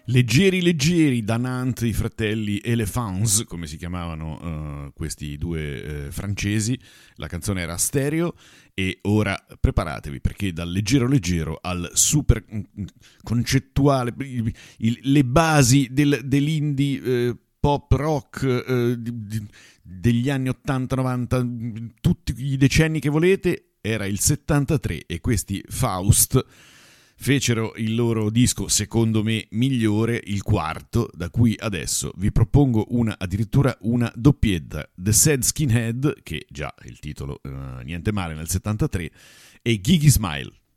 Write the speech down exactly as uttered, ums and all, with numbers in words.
Leggeri leggeri da Nantes, i fratelli Elephants, come si chiamavano uh, questi due uh, francesi. La canzone era stereo e ora preparatevi, perché dal leggero leggero al super concettuale, il, il, le basi del, dell'indie uh, pop rock uh, di, di, degli anni ottanta novanta, tutti i decenni che volete, era il settantatré e questi Faust fecero il loro disco, secondo me, migliore, il quarto, da cui adesso vi propongo una, addirittura una doppietta. The Sad Skinhead, che già il titolo uh, niente male nel settantatré, e Gigi Smile.